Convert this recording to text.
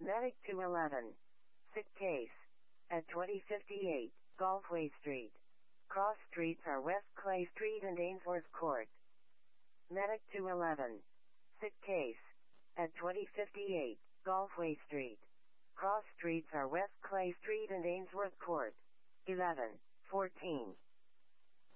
Medic 211. Sick case. At 2058, Golfway Street. Cross streets are West Clay Street and Ainsworth Court. Medic 211. Sick case. At 2058, Golfway Street. Cross streets are West Clay Street and Ainsworth Court. 11:14.